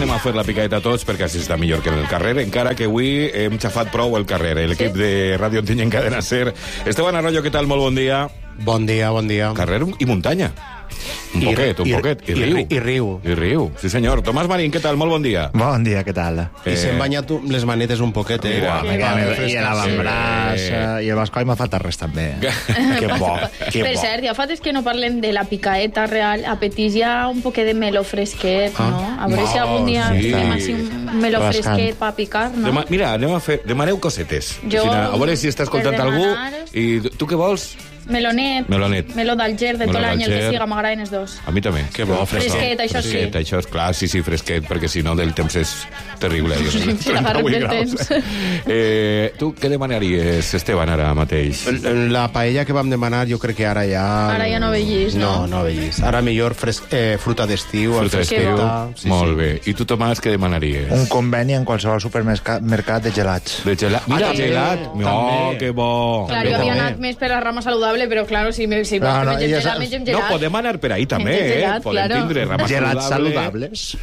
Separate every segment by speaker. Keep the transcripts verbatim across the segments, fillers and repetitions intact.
Speaker 1: anem a fer la picaeta tots perquè així està millor que en el carrer, encara que avui hem xafat prou el carrer. L'equip sí. de Ràdio Ontinyent Cadena Ser. Esteban Arroyo, què tal? Molt bon dia.
Speaker 2: Bon dia, bon dia.
Speaker 1: Carrer i muntanya. Un
Speaker 2: I,
Speaker 1: poquet, un
Speaker 2: i,
Speaker 1: poquet. I,
Speaker 2: I,
Speaker 1: riu.
Speaker 2: I riu.
Speaker 1: I riu, sí senyor. Tomàs Marín, què tal? Molt bon dia.
Speaker 3: Bon dia, què tal?
Speaker 2: I eh... s'han banyat les manetes un poquet, eh?
Speaker 1: Mira,
Speaker 3: Mira,
Speaker 1: mira,
Speaker 3: I l'avantbraç,
Speaker 1: sí.
Speaker 3: i el bascoi m'ha faltat res, també. Que bo, que
Speaker 4: Per
Speaker 3: bo.
Speaker 4: cert, ja fa temps que no parlem de la picaeta real. Apeteix ja un poquet de meló fresquet,
Speaker 2: Ah.
Speaker 4: no? A veure si algun dia
Speaker 1: sí.
Speaker 4: fem així un meló
Speaker 3: Rascant.
Speaker 4: fresquet per picar, no?
Speaker 1: Dema, mira, anem a fer... Demaneu cosetes.
Speaker 4: Jo,
Speaker 1: Així, a veure si està escoltant
Speaker 4: per
Speaker 1: algú.
Speaker 4: demanar-
Speaker 1: I tu què vols?
Speaker 4: Melonet,
Speaker 1: Melonet.
Speaker 4: meló d'Alger, de
Speaker 1: Meló
Speaker 4: tot l'any, el que
Speaker 1: d'Alger.
Speaker 4: siga, m'agraden els dos.
Speaker 1: A mi també.
Speaker 2: Que bo, fresquet.
Speaker 4: Fresquet, això sí.
Speaker 1: Fresquet, això és clar, sí, sí, fresquet, perquè si no del temps és terrible.
Speaker 4: Sí, l'agarrem del temps.
Speaker 1: Eh, tu què demanaries, Esteban, ara mateix?
Speaker 2: La paella que vam demanar jo crec que ara ja...
Speaker 4: Ara ja no vegis, no?
Speaker 2: No, no vegis. Ara millor fres... eh, fruta d'estiu.
Speaker 1: Fruta d'estiu.
Speaker 2: Sí,
Speaker 1: Molt
Speaker 2: sí.
Speaker 1: bé. I tu, Tomàs, què demanaries?
Speaker 3: Un conveni en qualsevol supermercat de gelats.
Speaker 1: De gelat. Mira,
Speaker 2: Ah, també.
Speaker 1: gelat. Oh,
Speaker 2: També.
Speaker 1: que bo.
Speaker 4: Clar,
Speaker 1: Que
Speaker 4: jo havia
Speaker 1: bo.
Speaker 4: anat més per la rama saludable, però claro, si, me, si
Speaker 3: No,
Speaker 4: no,
Speaker 3: no,
Speaker 4: mengem
Speaker 3: ja
Speaker 4: gelat,
Speaker 3: saps-
Speaker 4: mengem
Speaker 1: No,
Speaker 4: gelat.
Speaker 1: podem anar per ahí també,
Speaker 4: Mengem
Speaker 1: eh?
Speaker 4: gelat,
Speaker 1: Podem
Speaker 4: claro.
Speaker 1: tindre rama
Speaker 3: Gelats
Speaker 1: saludable.
Speaker 3: saludables.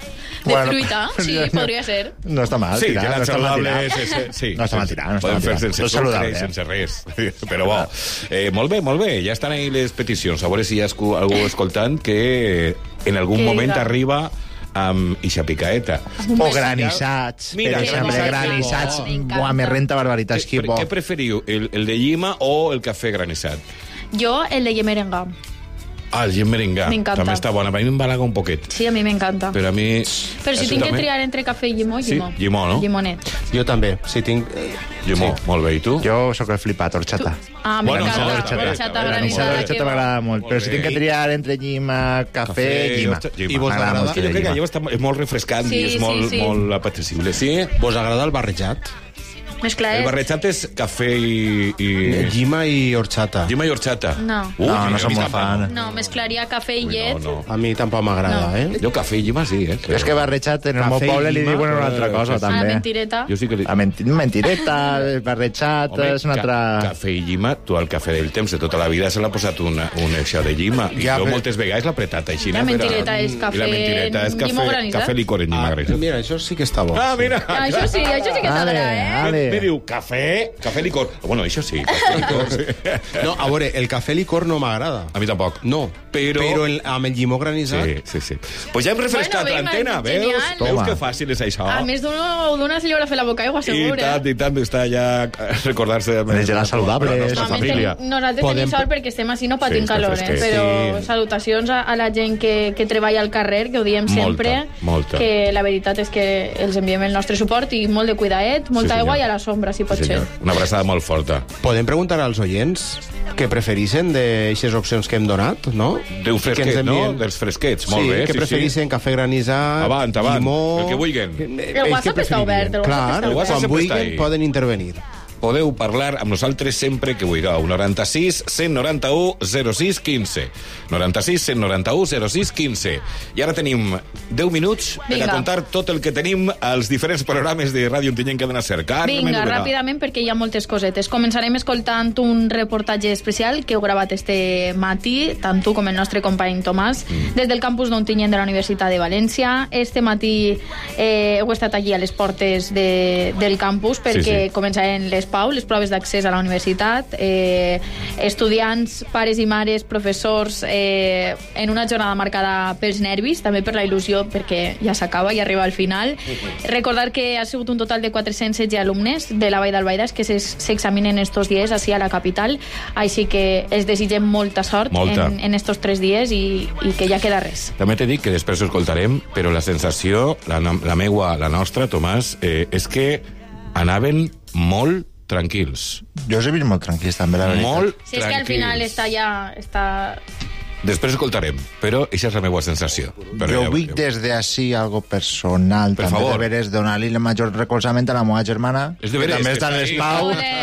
Speaker 4: De fruita, sí, podria ser.
Speaker 3: No està mal
Speaker 1: Sí,
Speaker 3: tirar,
Speaker 1: gelats
Speaker 3: no està mal
Speaker 1: saludables.
Speaker 3: tirar.
Speaker 1: Sí, sí.
Speaker 3: No està mal tirar, no està
Speaker 1: Podem
Speaker 3: mal
Speaker 1: fer
Speaker 3: tirar.
Speaker 1: sense
Speaker 3: Tot
Speaker 1: sucre,
Speaker 3: saludable.
Speaker 1: sense res. Però bo. Eh, molt bé, molt bé. Ja estan ahí les peticions. A veure si hi ha escu- algú escoltant que en algun
Speaker 4: Que
Speaker 1: moment
Speaker 4: diga.
Speaker 1: arriba amb ixa picaeta.
Speaker 3: O granissats,
Speaker 1: Mira,
Speaker 3: per exemple,
Speaker 1: granissats,
Speaker 3: granissats.
Speaker 4: que bo.
Speaker 3: Buah, me renta barbaritats, que
Speaker 1: Què,
Speaker 3: bo.
Speaker 1: què preferiu, el, el de llima o el cafè granissat?
Speaker 4: Jo, el de merenga.
Speaker 1: Ah, el gin merenga.
Speaker 4: M'encanta.
Speaker 1: També està bona. A mi m'embalaga un poquet.
Speaker 4: Sí, a mi m'encanta.
Speaker 1: Però a mi...
Speaker 4: Però si
Speaker 1: Això
Speaker 4: tinc que
Speaker 1: també?
Speaker 4: triar entre cafè i llimó,
Speaker 1: Sí,
Speaker 4: llimó.
Speaker 1: llimó, no?
Speaker 4: Llimonet.
Speaker 2: Jo també. Si tinc...
Speaker 1: Llimó,
Speaker 2: Sí.
Speaker 1: molt bé. I tu?
Speaker 3: Jo sóc el flipat, horchata.
Speaker 4: Ah,
Speaker 1: Bueno,
Speaker 4: m'encanta.
Speaker 1: horchata,
Speaker 4: Horchata
Speaker 1: horchata,
Speaker 4: granissada.
Speaker 3: L'horchata
Speaker 4: que bo.
Speaker 3: m'agrada molt, però si tinc que triar entre llima, cafè, llima.
Speaker 1: hosta, llima.
Speaker 2: I vos
Speaker 3: M'agrada
Speaker 2: agrada?
Speaker 3: molt
Speaker 1: Que jo crec que
Speaker 3: llima.
Speaker 1: allò està, és molt refrescant
Speaker 4: Sí,
Speaker 1: i és
Speaker 4: sí,
Speaker 1: molt,
Speaker 4: sí.
Speaker 1: molt apetecible. Sí?
Speaker 2: Vos agrada el barrejat?
Speaker 4: Mesclar.
Speaker 1: El barrejat és cafè i... i...
Speaker 2: Llima i horchata.
Speaker 1: Llima i horchata.
Speaker 4: No.
Speaker 1: Ui,
Speaker 3: No,
Speaker 1: a
Speaker 3: no
Speaker 1: mi
Speaker 3: som molt
Speaker 1: tampoc.
Speaker 3: fan.
Speaker 4: No, mesclaria cafè i
Speaker 1: Ui,
Speaker 4: llet.
Speaker 1: no, no.
Speaker 2: A mi tampoc m'agrada,
Speaker 4: No.
Speaker 2: eh?
Speaker 1: Jo cafè i llima sí, eh?
Speaker 3: És que barrejat en el meu
Speaker 2: Cafè i
Speaker 3: poble li
Speaker 2: llima,
Speaker 3: diuen una altra cosa,
Speaker 4: Ah,
Speaker 3: també.
Speaker 4: mentireta.
Speaker 1: Jo sí que li...
Speaker 3: La menti mentireta, el barrejat,
Speaker 1: Home,
Speaker 3: és una
Speaker 1: ca-
Speaker 3: altra...
Speaker 1: cafè i llima, tu al cafè del temps de tota la vida se l'ha posat una, una això de llima. I
Speaker 2: Ja,
Speaker 1: jo
Speaker 2: però-
Speaker 1: moltes vegades l'he apretat així.
Speaker 4: La
Speaker 1: no? Per a-
Speaker 4: mentireta és
Speaker 1: I
Speaker 4: cafè
Speaker 1: la mentireta és
Speaker 4: en
Speaker 1: cafè,
Speaker 4: llima granissat.
Speaker 1: cafè licor en llima
Speaker 2: Ah,
Speaker 1: granissat.
Speaker 2: mira, això sí que està bo.
Speaker 1: Ah, mira.
Speaker 4: Ah, això sí, això sí que
Speaker 3: Ale,
Speaker 4: t'agrada, eh?
Speaker 3: ale.
Speaker 1: Me diu cafè, cafè licor. Bueno, això sí, cafè licor. Sí.
Speaker 2: No, a veure, el cafè licor no m'agrada.
Speaker 1: A mi tampoc.
Speaker 2: No,
Speaker 1: Però-
Speaker 2: però el, amb el llimó granissat...
Speaker 1: Sí, sí, sí. Pues ja hem refrescat
Speaker 4: Bueno, vinga,
Speaker 1: l'antena, veus?
Speaker 4: genial.
Speaker 1: Veus
Speaker 3: Toma.
Speaker 1: que fàcil és això?
Speaker 4: A més d'uno d'una se li haurà fet la boca aigua,
Speaker 1: I
Speaker 4: segur, eh?
Speaker 1: tant, i tant, està ja recordar-se de
Speaker 3: Les gelats saludables.
Speaker 1: la
Speaker 4: No,
Speaker 1: nostra
Speaker 4: a més,
Speaker 1: família.
Speaker 4: ten- nosaltres
Speaker 2: Podem-
Speaker 4: tenim sort perquè estem així no patim
Speaker 1: Sí, està
Speaker 4: calor, eh?
Speaker 1: fresquet.
Speaker 4: Però
Speaker 2: Sí.
Speaker 4: salutacions a, a la gent que, que treballa al carrer, que ho diem
Speaker 1: Molta,
Speaker 4: sempre,
Speaker 1: molta.
Speaker 4: que la veritat és que els enviem el nostre suport i molt de cuidaet, molta
Speaker 1: Sí,
Speaker 4: aigua
Speaker 1: senyor.
Speaker 4: i a la sombra, si pot
Speaker 1: Sí,
Speaker 4: ser.
Speaker 1: senyor. Una abraçada molt forta.
Speaker 2: Podem preguntar als oients què preferixen d'aixes opcions que hem donat, no?
Speaker 1: D'un
Speaker 2: Que ens
Speaker 1: fresquet, no?
Speaker 2: envien-
Speaker 1: Dels fresquets, molt
Speaker 2: sí,
Speaker 1: bé.
Speaker 2: que
Speaker 1: sí,
Speaker 2: preferixen cafè granissat,
Speaker 1: Avant, avant,
Speaker 2: llimó...
Speaker 1: el que vulguin.
Speaker 2: Eh,
Speaker 4: El
Speaker 2: ells
Speaker 4: WhatsApp
Speaker 2: què
Speaker 4: està obert, el WhatsApp
Speaker 2: Clar,
Speaker 4: està
Speaker 1: obert.
Speaker 2: quan
Speaker 1: sempre està
Speaker 2: vulguin
Speaker 1: ahí.
Speaker 2: poden intervenir.
Speaker 1: Podeu parlar amb nosaltres sempre que vulgueu. noranta-sis, cent noranta-u, zero sis, quinze. noranta-sis, cent noranta-u, zero sis, quinze. I ara tenim deu minuts per
Speaker 4: Vinga.
Speaker 1: a contar tot el que tenim als diferents programes de Ràdio Ontinyent Cadena Ser. Carmen
Speaker 4: Vinga,
Speaker 1: Úbeda.
Speaker 4: ràpidament, perquè hi ha moltes cosetes. Començarem escoltant un reportatge especial que heu gravat este matí, tant tu com el nostre company Tomàs, mm. des del campus d'Ontinyent de la Universitat de València. Este matí eh, heu estat allí a les portes de, del campus perquè
Speaker 1: Sí, sí.
Speaker 4: començaven les P A U, les proves d'accés a la universitat. Eh, estudiants, pares i mares, professors, eh, en una jornada marcada pels nervis, també per la il·lusió, perquè ja s'acaba i arriba al final. Recordar que ha sigut un total de quatre-cents setze alumnes de la Vall d'Albaida que s'es- s'examinen estos dies així a la capital, així que els desitgem molta sort
Speaker 1: Molta.
Speaker 4: en, en estos tres dies i, i que ja queda res.
Speaker 1: També t'he dit que després ho escoltarem, però la sensació, la, la meua, la nostra, Tomàs, eh, és que anaven molt tranquils.
Speaker 3: Jo us he vist molt tranquils, també, la veritat.
Speaker 1: Molt
Speaker 4: Si és que al
Speaker 1: tranquils.
Speaker 4: final està ja... Està...
Speaker 1: Després escoltarem, però aquesta és la meva sensació. Però
Speaker 3: Jo
Speaker 1: ja-
Speaker 3: vull des de així algo personal,
Speaker 1: Per
Speaker 3: també
Speaker 1: favor.
Speaker 3: de veres donar-li el major recolzament a la meva germana,
Speaker 1: És
Speaker 3: que
Speaker 1: de veres,
Speaker 3: també
Speaker 1: que
Speaker 3: està en
Speaker 1: està
Speaker 3: les
Speaker 1: ahí.
Speaker 3: P A U,
Speaker 4: Ole.
Speaker 1: Està ahí, està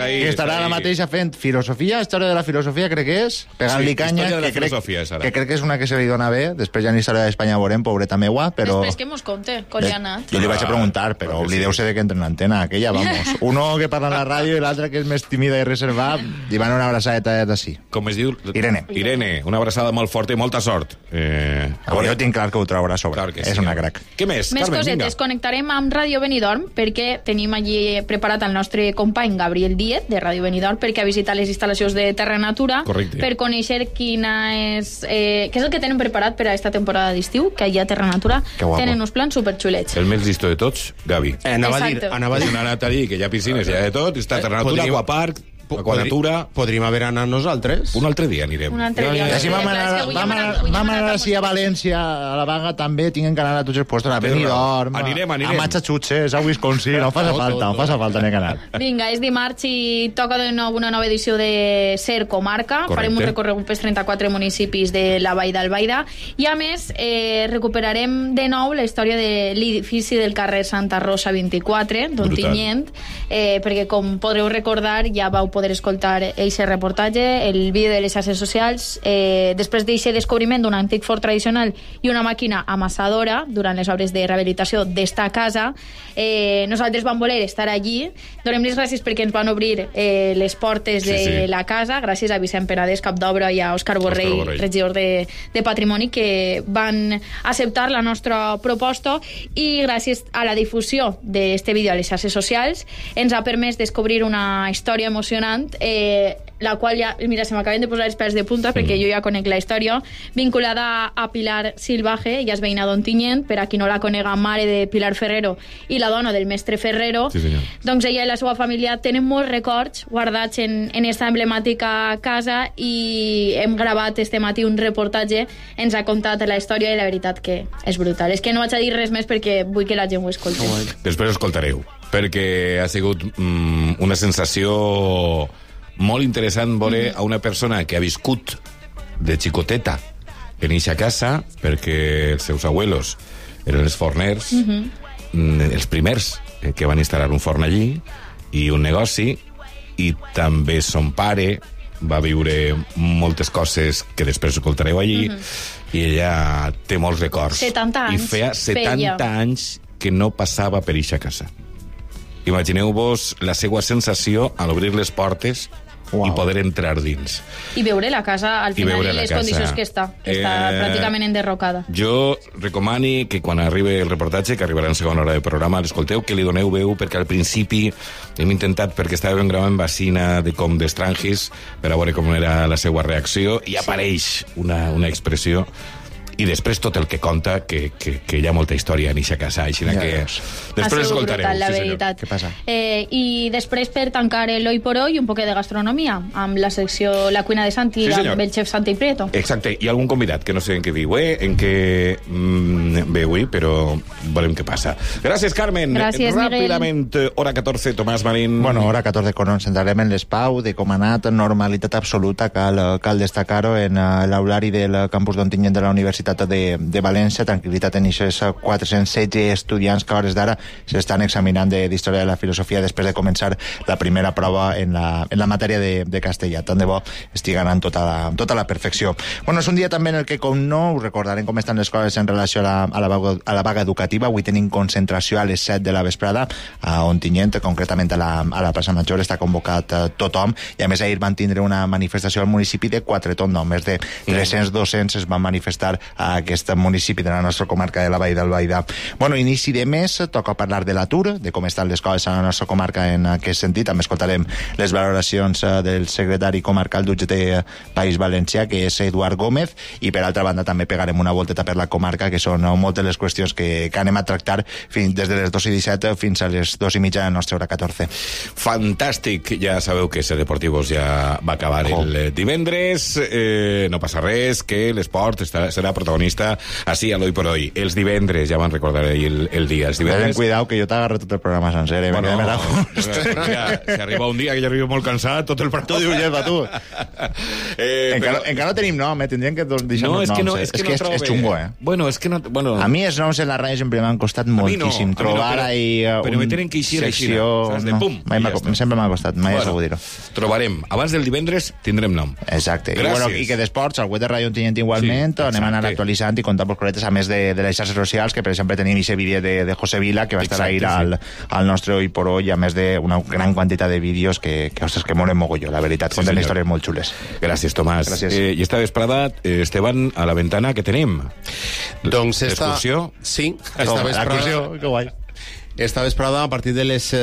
Speaker 1: ahí,
Speaker 3: que estarà
Speaker 1: está
Speaker 3: ara
Speaker 1: ahí.
Speaker 3: mateixa fent filosofia, història de la filosofia, crec que és, pegant-li
Speaker 1: Sí,
Speaker 3: canya,
Speaker 1: història de la
Speaker 3: que crec,
Speaker 1: filosofia és ara.
Speaker 3: que crec que és una que se li dona bé, després ja en història d'Espanya veurem, pobreta meua, però...
Speaker 4: Després que mos conte, com li ha anat.
Speaker 3: Jo li vaig a preguntar, però
Speaker 1: Ah,
Speaker 3: oblideu-se de que entre en l'antena, aquella, vamos. Uno que parla en la ràdio i l'altre que és més tímida i reservat, li van una abraçadeta d'ací.
Speaker 1: Com es diu?
Speaker 3: Irene.
Speaker 1: Irene, una abraçada molt forta i molta sort. Eh, a
Speaker 3: Jo
Speaker 1: veure,
Speaker 3: tinc clar que ho traurà a sobre.
Speaker 1: clar que sí.
Speaker 3: És una crac.
Speaker 1: Què més,
Speaker 4: Més
Speaker 1: Carmen?
Speaker 4: cosetes, connectarem amb Ràdio Benidorm perquè tenim allí preparat el nostre company Gabriel Díez de Ràdio Benidorm perquè ha visitat les instal·lacions de Terra Natura.
Speaker 1: Correcte.
Speaker 4: Per conèixer quina és... Eh, què és el que tenen preparat per a aquesta temporada d'estiu, que allà a Terra Natura
Speaker 3: Que guapo.
Speaker 4: tenen uns plans superxulets.
Speaker 1: El més listo de tots, Gavi.
Speaker 2: Eh, anava a dir,
Speaker 4: Exacte.
Speaker 2: anava a dir,
Speaker 1: Has anat allí, que hi ha piscines, hi ha de tot, està Terra Natura,
Speaker 2: Podríem-
Speaker 1: Aquapark,
Speaker 2: po-
Speaker 1: Aquanatura...
Speaker 2: Podríem haver anat nosaltres.
Speaker 1: Un altre dia anirem.
Speaker 4: Un altre dia.
Speaker 3: I així vam
Speaker 4: Clar, és
Speaker 3: anar,
Speaker 4: que avui
Speaker 3: vam
Speaker 4: hem
Speaker 3: anar,
Speaker 4: anat- avui hem
Speaker 3: vam
Speaker 4: anat
Speaker 3: anar
Speaker 4: a
Speaker 3: així a València, a la vaga també, tinguem que anar a tots els puestos, a
Speaker 1: Tens
Speaker 3: Benidorm,
Speaker 1: raó. Anirem, anirem.
Speaker 3: a Massachusetts, a Wisconsin, no fa falta, no fa falta ni que anar.
Speaker 4: Vinga, és dimarts i toca de nou una nova edició de Ser Comarca.
Speaker 1: Correcte.
Speaker 4: Farem un recorregut pels trenta-quatre municipis de la Vall d'Albaida i, a més, eh, recuperarem de nou la història de l'edifici del carrer Santa Rosa vint-i-quatre, d'Ontinyent, eh, perquè, com podreu recordar, ja vau poder escoltar eixe reportatge, el vídeo de les xarxes socials. Eh, després d'eixe descobriment d'un antic fort tradicional i una màquina amassadora durant les obres de rehabilitació d'esta casa, eh, nosaltres vam voler estar allí. Donem les gràcies perquè ens van obrir eh, les portes
Speaker 1: Sí,
Speaker 4: de
Speaker 1: sí.
Speaker 4: la casa, gràcies a Vicent Penedès, cap d'obra, i a Òscar Borrell,
Speaker 1: Òscar Borrell.
Speaker 4: regidor de, de Patrimoni, que van acceptar la nostra proposta, i gràcies a la difusió d'este vídeo a les xarxes socials ens ha permès descobrir una història emocionant, eh, la qual ja, mira, se m'acaben de posar els pèls de punta perquè jo ja conec la història, vinculada a Pilar Silvaje, ja és veïna d'Ontinyent, per a qui no la conega, mare de Pilar Ferrero i la dona del mestre Ferrero.
Speaker 1: Sí, senyor.
Speaker 4: Doncs ella i la seva família tenen molts records guardats en, en esta emblemàtica casa, i hem gravat este matí un reportatge, ens ha contat la història i la veritat que és brutal. És que no vaig a dir res més perquè vull que la gent ho escolti.
Speaker 1: Després escoltareu, perquè ha sigut mm, una sensació molt interessant veure a una persona que ha viscut de xicoteta en eixa casa, perquè els seus abuelos eren els forners, mm, els primers eh, que van instal·lar un forn allí i un negoci, i també son pare va viure moltes coses que després escoltareu allí, i ella té molts records.
Speaker 4: setanta
Speaker 1: I
Speaker 4: anys
Speaker 1: feia setanta
Speaker 4: feia.
Speaker 1: anys que no passava per eixa casa. Imagineu-vos la seva sensació al obrir les portes
Speaker 3: Uau.
Speaker 1: i poder entrar dins.
Speaker 4: I veure la casa al
Speaker 1: I
Speaker 4: final
Speaker 1: veure
Speaker 4: en
Speaker 1: la
Speaker 4: les
Speaker 1: casa.
Speaker 4: condicions que està, que està
Speaker 1: Eh,
Speaker 4: pràcticament enderrocada.
Speaker 1: Jo recomani que quan arribi el reportatge, que arribarà en segona hora de programa, l'escolteu, que li doneu veu, perquè al principi hem intentat, perquè estàvem gravant vacina de com d'estrangis, per a veure com era la seva reacció, i apareix una, una expressió, i després tot el que conta, que, que, que hi ha molta història en eixa casa, així
Speaker 3: Ja
Speaker 1: que
Speaker 3: veus.
Speaker 4: Ha
Speaker 1: després
Speaker 4: sigut
Speaker 1: escoltareu.
Speaker 4: brutal, la
Speaker 1: sí, senyor.
Speaker 4: veritat.
Speaker 3: Què passa?
Speaker 4: Eh, I després, per tancar l'Hoy por Hoy, un poquet de gastronomia, amb la secció La cuina de Santi,
Speaker 1: Sí, senyor.
Speaker 4: amb el xef Santi Prieto.
Speaker 1: Exacte, hi ha algun convidat que no sé en què diu, eh, en què mm, ve avui, però veurem què passa. Gràcies, Carmen.
Speaker 4: Gràcies, Miguel.
Speaker 1: Ràpidament, hora catorze, Tomàs Marín.
Speaker 3: Bueno, hora catorze, quan ens centrarem en l'Espau, de com ha anat, normalitat absoluta, cal, cal destacar-ho, en uh, l'aulari del campus d'Ontinyent de la Universitat de, de València, tranquil·litat en aquests quatre-cents setze estudiants que a hores d'ara s'estan examinant de- d'història de la filosofia després de començar la primera prova en la, en la matèria de, de castellà. Tant de bo estigui anant tota la, tota la perfecció. Bueno, és un dia també en el que, com no, us recordarem com estan les coses en relació a la, a la, vaga, a la vaga educativa. Avui tenim concentració a les set de la vesprada a Ontinyent, concretament a la, a la plaça Major. Està convocat eh, tothom, i a més ahir van tindre una manifestació al municipi de Quatreton, no? Més de tres-cents docents es van manifestar a aquest municipi de la nostra comarca de la Vall d'Albaida. Bueno, inici de mes, toca parlar de l'atur, de com estan les coses a la nostra comarca en aquest sentit. També escoltarem les valoracions eh, del secretari comarcal d'U G T País Valencià, que és Eduard Gómez, i per altra banda també pegarem una volteta per la comarca, que són eh, moltes les qüestions que, que anem a tractar fins, des de les dos i disset fins a les dos i mitja de la nostra hora catorze.
Speaker 1: Fantàstic, ja sabeu que Ser Deportivos ja va acabar
Speaker 3: Oh.
Speaker 1: el eh, divendres, eh, no passa res, que l'esport està- serà protagonista així a l'Hoy por Hoy. Els divendres, ja van recordar ahir el, el dia, els
Speaker 3: Ten
Speaker 1: divendres...
Speaker 3: cuidado, que jo t'agarro tot el programa sencer, eh?
Speaker 1: Bueno,
Speaker 3: Me quedé
Speaker 1: ja, si arriba un dia que ja arribo molt cansat, tot el
Speaker 3: Tu dius, lleva, tu.
Speaker 1: Eh,
Speaker 3: Encara,
Speaker 1: però-
Speaker 3: encara no tenim nom, eh? Tindríem que deixar
Speaker 1: No,
Speaker 3: els
Speaker 1: és que no,
Speaker 3: noms,
Speaker 1: és
Speaker 3: eh?
Speaker 1: que
Speaker 3: és,
Speaker 1: no
Speaker 3: és,
Speaker 1: trobe.
Speaker 3: és xungo, eh?
Speaker 1: Bueno, és que no... Bueno,
Speaker 3: A mi els noms en la ràdio sempre m'han costat
Speaker 1: mi no,
Speaker 3: moltíssim.
Speaker 1: a mi no,
Speaker 3: Trobar
Speaker 1: però-
Speaker 3: ahí uh,
Speaker 1: però me tenen que eixir així, saps? De pum,
Speaker 3: mai
Speaker 1: i
Speaker 3: m'ha
Speaker 1: ja
Speaker 3: co-
Speaker 1: està.
Speaker 3: sempre m'ha costat, mai he
Speaker 1: Bueno,
Speaker 3: sabut dir-ho.
Speaker 1: trobarem. Abans del divendres tindrem nom.
Speaker 3: Exacte. I,
Speaker 1: Gràcies.
Speaker 3: bueno, I que d'esports, al web de Ràdio Ontinyent igualment,
Speaker 1: Sí,
Speaker 3: anem a anar
Speaker 1: exacte.
Speaker 3: actualitzant i contar cosetes, a més de, de les xarxes socials, que per exemple tenim aquest vídeo de, de José Vila, que va estar
Speaker 1: Exacte,
Speaker 3: ahir
Speaker 1: sí.
Speaker 3: al, al nostre Hoy por Hoy, a més d'una gran quantitat de vídeos que, que, ostres, que molen mogolló, la veritat,
Speaker 1: Sí,
Speaker 3: conten
Speaker 1: senyor.
Speaker 3: històries molt xules.
Speaker 1: Gràcies, Tomàs.
Speaker 3: Gràcies.
Speaker 1: Eh, I esta vesprada, eh, Esteban, a la ventana, què tenim?
Speaker 5: Doncs esta...
Speaker 1: L'excursió?
Speaker 5: Sí, esta
Speaker 3: Toma,
Speaker 5: vesprada...
Speaker 3: l'excursió, que guai.
Speaker 5: Esta vesprada, a partir de les